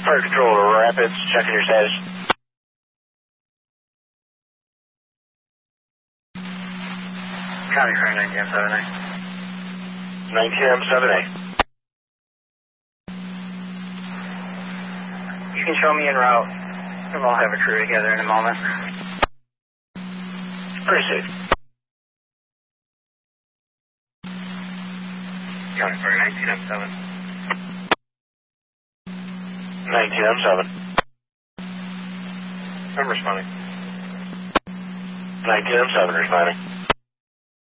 Fire Control to Rapids, checking your status. Copy for 19M7A. 19M7A. You can show me en route, and we'll have a crew together in a moment. Proceed. Copy for 19M7. 19M7. I'm responding. 19M7 responding.